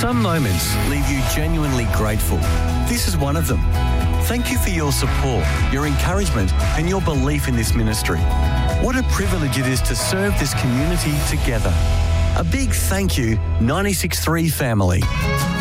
Some moments leave you genuinely grateful. This is one of them. Thank you for your support, your encouragement, and your belief in this ministry. What a privilege it is to serve this community together. A big thank you, 96.3 family.